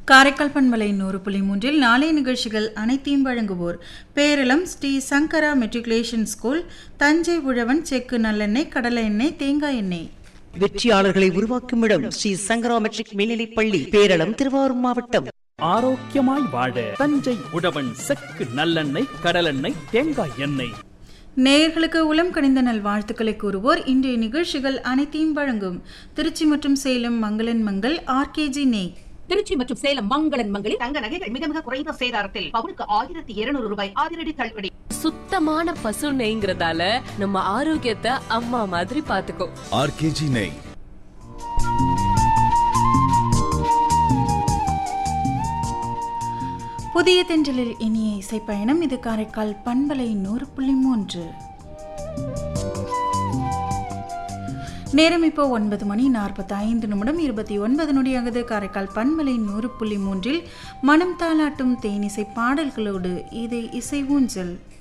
காரைக்கால் பண்பலை 100.3 நாளைய நிகழ்ச்சிகள் அனைத்தையும் வழங்குவோர் பேரளம் ஸ்ரீ சங்கரா மெட்ரிகுலேஷன் ஸ்கூல், தஞ்சை உழவன் செக்கு நல்லெண்ணெய், கடலை எண்ணெய், தேங்காய் எண்ணெய். வெற்றியாளர்களை உருவாக்கும் இடம் ஸ்ரீ சங்கரா மெட்ரிக் மேல்நிலைப் பள்ளி, பேரளம், திருவாரூர் மாவட்டம். ஆரோக்கியமாய் வாழ தஞ்சை உழவன் செக்கு நல்லெண்ணெய், கடலெண்ணெய், தேங்காய் எண்ணெய். நேயர்களுக்கு உளம் கனிந்த நல் வாழ்த்துக்களை கூறுவோர் இன்றைய நிகழ்ச்சிகள் அனைத்தையும் வழங்கும் திருச்சி மற்றும் சேலம் மங்களன் மங்கள் ஆர்கேஜி நெய். திருச்சி மற்றும் சேலம் மங்களன் மங்களில் தங்க நகைகள் மிக மிக குறைந்த சேதாரத்தில் பவுனுக்கு 1200 ரூபாய் அதிரடி தள்ளுபடி. சுத்தமான பசு நெய்ங்கிறதால நம்ம ஆரோக்கியத்தை அம்மா மாதிரி பாத்துக்கோ. ஆர்கேஜி நெய். புதிய தென்றலில் இனிய இசைப்பயணம். இது காரைக்கால் பண்பலை 100.3. நேரம் இப்போ 9:45 29 நொடியாகுது. காரைக்கால் பண்பலை 100.3 மனம் தாளாட்டும் தேனிசை பாடல்களோடு இது இசை ஊஞ்சல்.